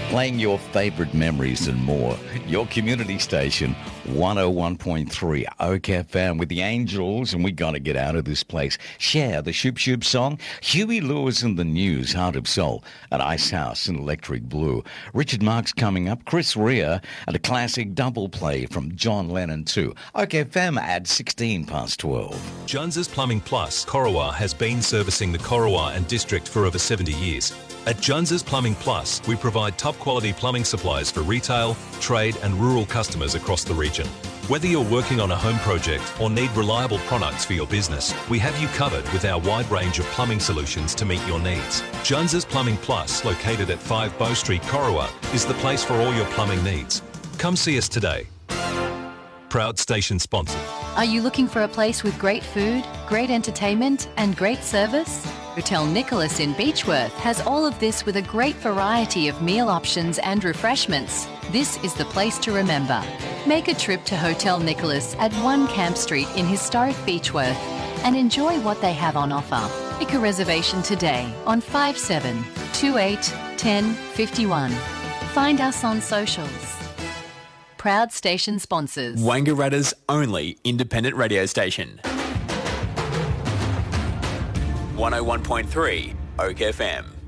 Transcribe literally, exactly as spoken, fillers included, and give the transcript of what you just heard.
playing your favourite memories and more. Your community station, one oh one point three Oak F M with the Angels, and we got to get out of this place. Share the Shoop Shoop song, Huey Lewis and the News, Heart of Soul, at Ice House in Electric Blue. Richard Marx coming up, Chris Rea, and a classic double play from John Lennon too. Oak F M at sixteen past twelve. Jones's Plumbing Plus, Corowa, has been servicing the Corowa and district for over seventy years. At Jones's Plumbing Plus, we provide top-quality plumbing supplies for retail, trade and rural customers across the region. Whether you're working on a home project or need reliable products for your business, we have you covered with our wide range of plumbing solutions to meet your needs. Jones's Plumbing Plus, located at five Bow Street, Corowa, is the place for all your plumbing needs. Come see us today. Proud station sponsor. Are you looking for a place with great food, great entertainment and great service? Hotel Nicholas in Beechworth has all of this with a great variety of meal options and refreshments. This is the place to remember. Make a trip to Hotel Nicholas at one Camp Street in historic Beechworth and enjoy what they have on offer. Make a reservation today on five seven two eight one zero five one. Find us on socials. Proud station sponsors. Wangaratta's only independent radio station. one oh one point three Oak F M.